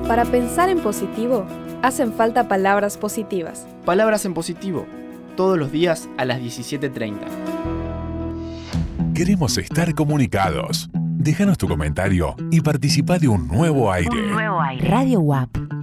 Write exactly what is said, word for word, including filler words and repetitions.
Para pensar en positivo, hacen falta palabras positivas. Palabras en positivo, todos los días a las diecisiete treinta. Queremos estar comunicados. Déjanos tu comentario y participa de un nuevo aire. Un nuevo aire. Radio U A P.